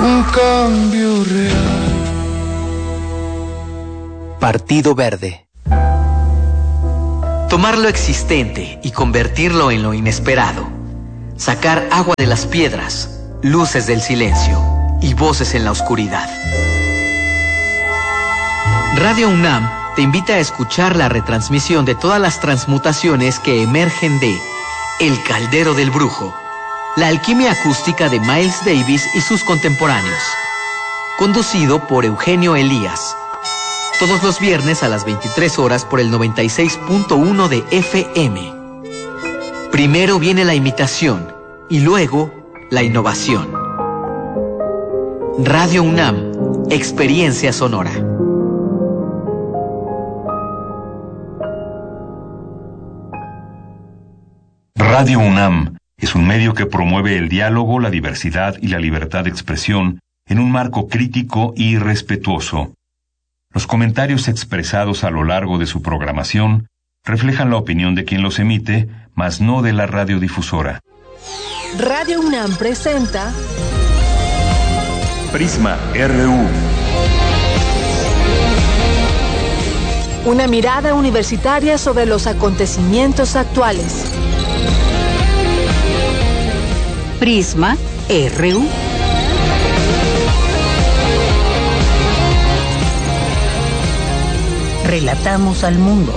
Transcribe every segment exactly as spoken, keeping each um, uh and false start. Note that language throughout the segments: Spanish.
un cambio real. Partido Verde. Tomar lo existente y convertirlo en lo inesperado. Sacar agua de las piedras, luces del silencio y voces en la oscuridad. Radio UNAM te invita a escuchar la retransmisión de todas las transmutaciones que emergen de El Caldero del Brujo, la alquimia acústica de Miles Davis y sus contemporáneos. Conducido por Eugenio Elías. Todos los viernes a las veintitrés horas por el noventa y seis punto uno de F M. Primero viene la imitación y luego la innovación. Radio UNAM, experiencia sonora. Radio UNAM es un medio que promueve el diálogo, la diversidad y la libertad de expresión en un marco crítico y respetuoso. Los comentarios expresados a lo largo de su programación reflejan la opinión de quien los emite, mas no de la radiodifusora. Radio UNAM presenta Prisma R U. Una mirada universitaria sobre los acontecimientos actuales. Prisma R U. Relatamos al mundo.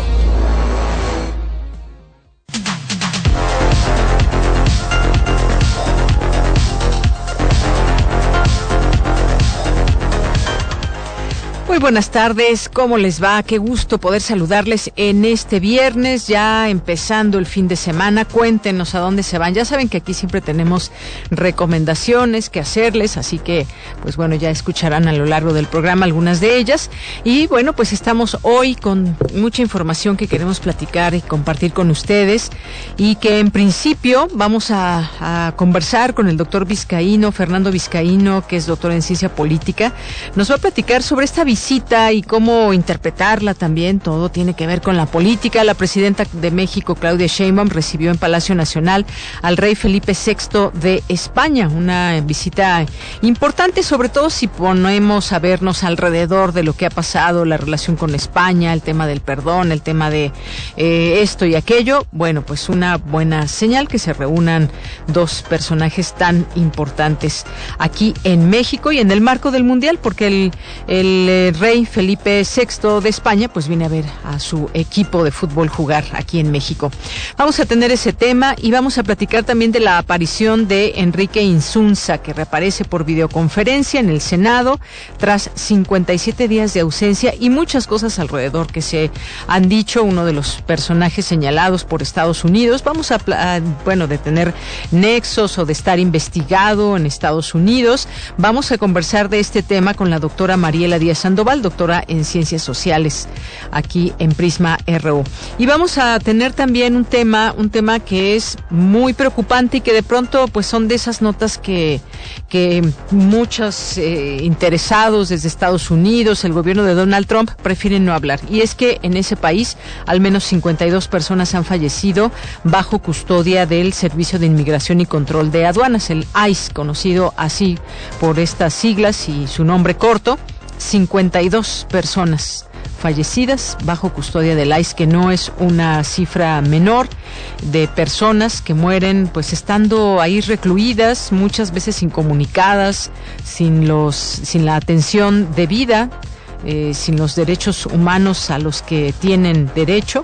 Muy buenas tardes, ¿cómo les va? Qué gusto poder saludarles en este viernes, ya empezando el fin de semana. Cuéntenos a dónde se van. Ya saben que aquí siempre tenemos recomendaciones que hacerles, así que, pues bueno, ya escucharán a lo largo del programa algunas de ellas. Y bueno, pues estamos hoy con mucha información que queremos platicar y compartir con ustedes, y que en principio vamos a, a conversar con el doctor Vizcaíno, Fernando Vizcaíno, que es doctor en ciencia política. Nos va a platicar sobre esta visita y cómo interpretarla también. Todo tiene que ver con la política. La presidenta de México, Claudia Sheinbaum, recibió en Palacio Nacional al rey Felipe sexto de España. Una visita importante, sobre todo si ponemos a vernos alrededor de lo que ha pasado, la relación con España, el tema del perdón, el tema de eh, esto y aquello. Bueno, pues una buena señal que se reúnan dos personajes tan importantes aquí en México y en el marco del Mundial, porque el, el eh, rey Felipe sexto de España pues viene a ver a su equipo de fútbol jugar aquí en México. Vamos a tener ese tema y vamos a platicar también de la aparición de Enrique Insunza, que reaparece por videoconferencia en el Senado tras cincuenta y siete días de ausencia, y muchas cosas alrededor que se han dicho. Uno de los personajes señalados por Estados Unidos, vamos a, a bueno, de tener nexos o de estar investigado en Estados Unidos. Vamos a conversar de este tema con la doctora Mariela Díaz Sandoval, doctora en Ciencias Sociales, aquí en Prisma R U. Y vamos a tener también un tema, un tema que es muy preocupante y que de pronto pues son de esas notas que, que muchos eh, interesados desde Estados Unidos, el gobierno de Donald Trump, prefieren no hablar. Y es que en ese país al menos cincuenta y dos personas han fallecido bajo custodia del Servicio de Inmigración y Control de Aduanas, el I C E, conocido así por estas siglas y su nombre corto. cincuenta y dos personas fallecidas bajo custodia del I C E, que no es una cifra menor de personas que mueren pues estando ahí recluidas, muchas veces incomunicadas, sin los sin la atención debida, eh, sin los derechos humanos a los que tienen derecho.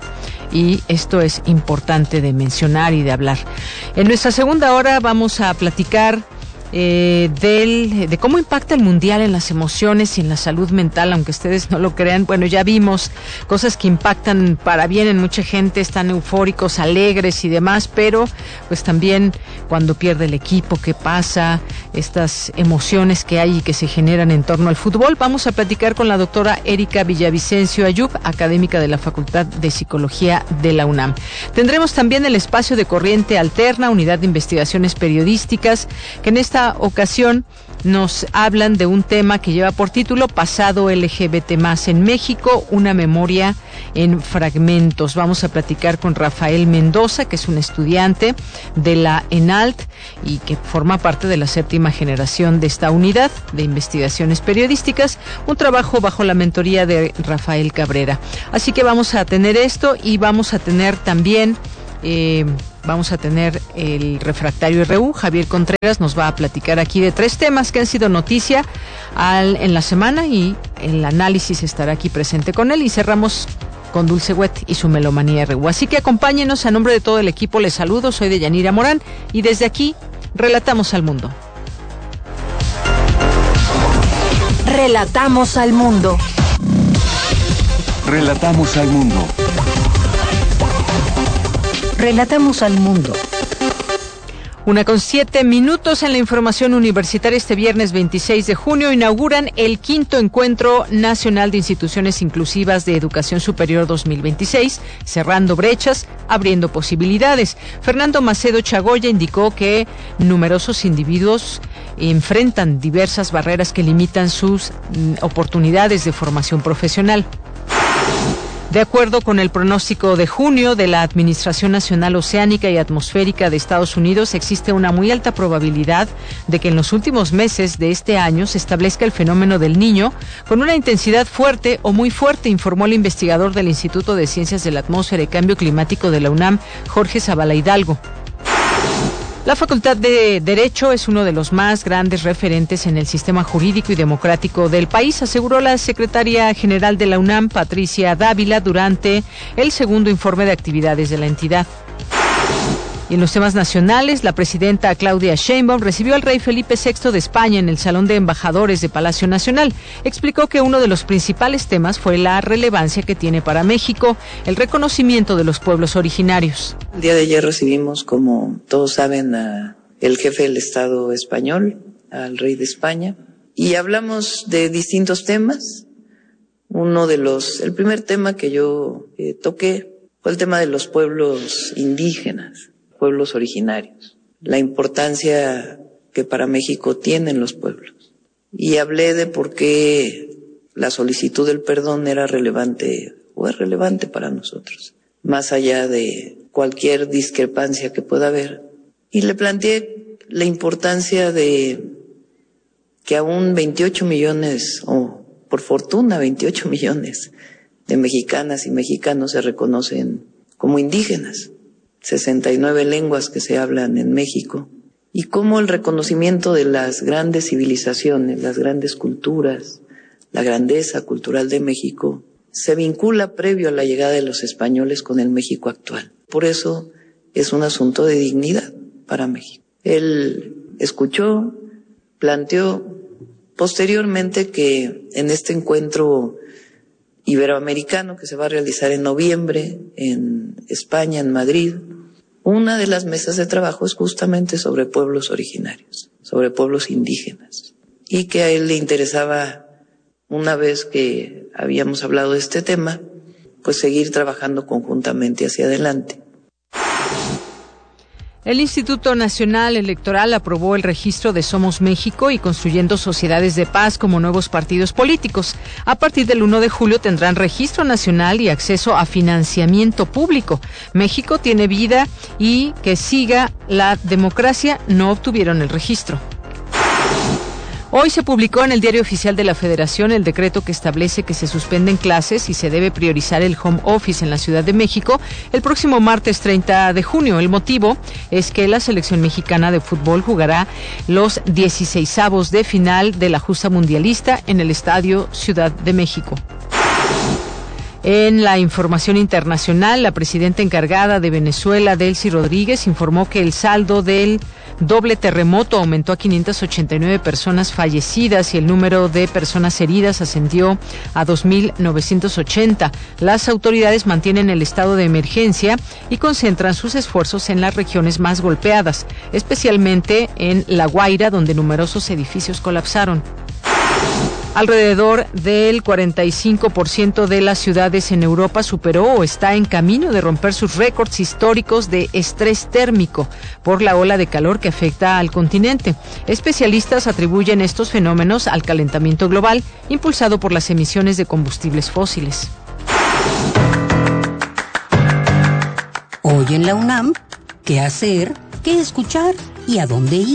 Y esto es importante de mencionar y de hablar. En nuestra segunda hora vamos a platicar Eh, del, de cómo impacta el Mundial en las emociones y en la salud mental, aunque ustedes no lo crean. Bueno, ya vimos cosas que impactan para bien en mucha gente, están eufóricos, alegres y demás, pero pues también cuando pierde el equipo, ¿qué pasa? Estas emociones que hay y que se generan en torno al fútbol. Vamos a platicar con la doctora Erika Villavicencio Ayub, académica de la Facultad de Psicología de la UNAM. Tendremos también el espacio de Corriente Alterna, unidad de investigaciones periodísticas, que en esta esta ocasión nos hablan de un tema que lleva por título Pasado L G B T más en México, una memoria en fragmentos. Vamos a platicar con Rafael Mendoza, que es un estudiante de la ENALT y que forma parte de la séptima generación de esta unidad de investigaciones periodísticas, un trabajo bajo la mentoría de Rafael Cabrera. Así que vamos a tener esto y vamos a tener también... Eh, Vamos a tener el refractario R U. Javier Contreras nos va a platicar aquí de tres temas que han sido noticia al, en la semana, y el análisis estará aquí presente con él. Y cerramos con Dulce Wet y su Melomanía R U. Así que acompáñenos. A nombre de todo el equipo les saludo. Soy Deyanira Morán y desde aquí relatamos al mundo. Relatamos al mundo. Relatamos al mundo. Relatamos al mundo. Una con siete minutos en la información universitaria. Este viernes veintiséis de junio inauguran el quinto Encuentro Nacional de Instituciones Inclusivas de Educación Superior dos mil veintiséis, cerrando brechas, abriendo posibilidades. Fernando Macedo Chagoya indicó que numerosos individuos enfrentan diversas barreras que limitan sus mm, oportunidades de formación profesional. De acuerdo con el pronóstico de junio de la Administración Nacional Oceánica y Atmosférica de Estados Unidos, existe una muy alta probabilidad de que en los últimos meses de este año se establezca el fenómeno del Niño con una intensidad fuerte o muy fuerte, informó el investigador del Instituto de Ciencias de la Atmósfera y Cambio Climático de la UNAM, Jorge Zavala Hidalgo. La Facultad de Derecho es uno de los más grandes referentes en el sistema jurídico y democrático del país, aseguró la secretaria general de la UNAM, Patricia Dávila, durante el segundo informe de actividades de la entidad. Y en los temas nacionales, la presidenta Claudia Sheinbaum recibió al rey Felipe sexto de España en el Salón de Embajadores de Palacio Nacional. Explicó que uno de los principales temas fue la relevancia que tiene para México el reconocimiento de los pueblos originarios. El día de ayer recibimos, como todos saben, a el jefe del Estado español, al rey de España, y hablamos de distintos temas. Uno de los, el primer tema que yo eh, toqué fue el tema de los pueblos indígenas, pueblos originarios, la importancia que para México tienen los pueblos. Y hablé de por qué la solicitud del perdón era relevante o es relevante para nosotros, más allá de cualquier discrepancia que pueda haber. Y le planteé la importancia de que aún veintiocho millones, o por fortuna veintiocho millones de mexicanas y mexicanos se reconocen como indígenas. sesenta y nueve lenguas que se hablan en México, y cómo el reconocimiento de las grandes civilizaciones, las grandes culturas, la grandeza cultural de México, se vincula previo a la llegada de los españoles con el México actual. Por eso es un asunto de dignidad para México. Él escuchó, planteó posteriormente que en este encuentro iberoamericano que se va a realizar en noviembre en España, en Madrid, una de las mesas de trabajo es justamente sobre pueblos originarios, sobre pueblos indígenas, y que a él le interesaba, una vez que habíamos hablado de este tema, pues seguir trabajando conjuntamente hacia adelante. El Instituto Nacional Electoral aprobó el registro de Somos México y Construyendo Sociedades de Paz como nuevos partidos políticos. A partir del primero de julio tendrán registro nacional y acceso a financiamiento público. México tiene vida y que siga la democracia no obtuvieron el registro. Hoy se publicó en el Diario Oficial de la Federación el decreto que establece que se suspenden clases y se debe priorizar el home office en la Ciudad de México el próximo martes treinta de junio. El motivo es que la selección mexicana de fútbol jugará los dieciseisavos de final de la justa mundialista en el Estadio Ciudad de México. En la información internacional, la presidenta encargada de Venezuela, Delcy Rodríguez, informó que el saldo del doble terremoto aumentó a quinientas ochenta y nueve personas fallecidas y el número de personas heridas ascendió a dos mil novecientos ochenta. Las autoridades mantienen el estado de emergencia y concentran sus esfuerzos en las regiones más golpeadas, especialmente en La Guaira, donde numerosos edificios colapsaron. Alrededor del cuarenta y cinco por ciento de las ciudades en Europa superó o está en camino de romper sus récords históricos de estrés térmico por la ola de calor que afecta al continente. Especialistas atribuyen estos fenómenos al calentamiento global impulsado por las emisiones de combustibles fósiles. Hoy en la UNAM, ¿qué hacer, qué escuchar y a dónde ir?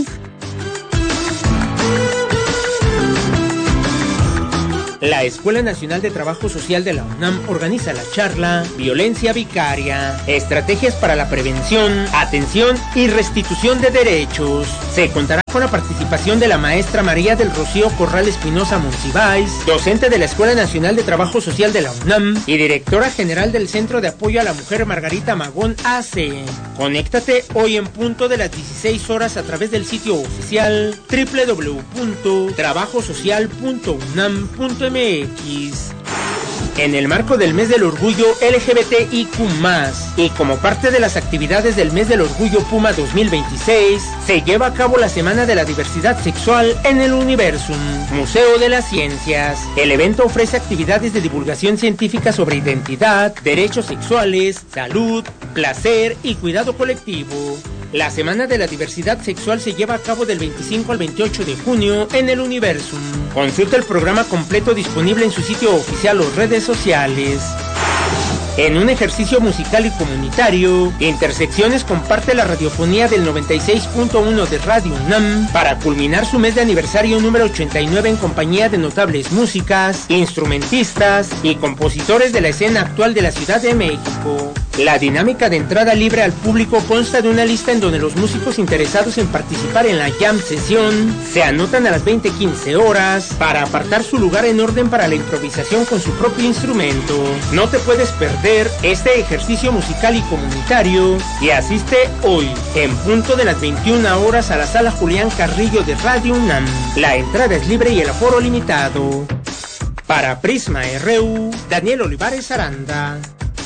La Escuela Nacional de Trabajo Social de la UNAM organiza la charla Violencia Vicaria, estrategias para la prevención, atención y restitución de derechos. Se contará con la participación de la maestra María del Rocío Corral Espinosa Monsiváis, docente de la Escuela Nacional de Trabajo Social de la UNAM y directora general del Centro de Apoyo a la Mujer Margarita Magón A C. Conéctate hoy en punto de las dieciséis horas a través del sitio oficial doble u doble u doble u punto trabajo social punto unam punto m x. En el marco del Mes del Orgullo L G B T I Q más, y como parte de las actividades del Mes del Orgullo Puma dos mil veintiséis, se lleva a cabo la Semana de la Diversidad Sexual en el Universum, Museo de las Ciencias. El evento ofrece actividades de divulgación científica sobre identidad, derechos sexuales, salud, placer y cuidado colectivo. La Semana de la Diversidad Sexual se lleva a cabo del veinticinco al veintiocho de junio en el Universum. Consulta el programa completo disponible en su sitio oficial o redes sociales. En un ejercicio musical y comunitario, Intersecciones comparte la radiofonía del noventa y seis punto uno de Radio UNAM para culminar su mes de aniversario número ochenta y nueve en compañía de notables músicas, instrumentistas y compositores de la escena actual de la Ciudad de México. La dinámica de entrada libre al público consta de una lista en donde los músicos interesados en participar en la jam sesión se anotan a las veinte quince horas para apartar su lugar en orden para la improvisación con su propio instrumento. No te puedes perder este ejercicio musical y comunitario y asiste hoy en punto de las veintiuna horas a la Sala Julián Carrillo de Radio UNAM. La entrada es libre y el aforo limitado. Para Prisma R U, Daniel Olivares Aranda.